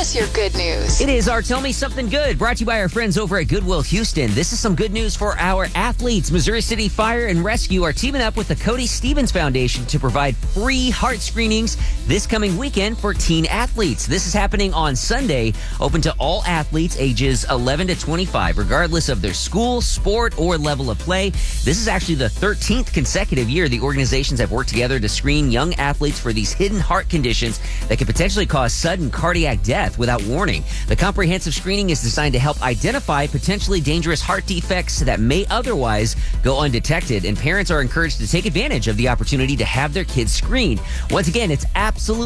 us your good news. It is our Tell Me Something Good, brought to you by our friends over at Goodwill Houston. This is some good news for our athletes. Missouri City Fire and Rescue are teaming up with the Cody Stevens Foundation to provide free heart screenings this coming weekend for teen athletes. This is happening on Sunday, open to all athletes ages 11 to 25, regardless of their school, sport, or level of play. This is actually the 13th consecutive year the organizations have worked together to screen young athletes for these hidden heart conditions that could potentially cause sudden cardiac death without warning. The comprehensive screening is designed to help identify potentially dangerous heart defects that may otherwise go undetected, and parents are encouraged to take advantage of the opportunity to have their kids screened. Once again, it's absolutely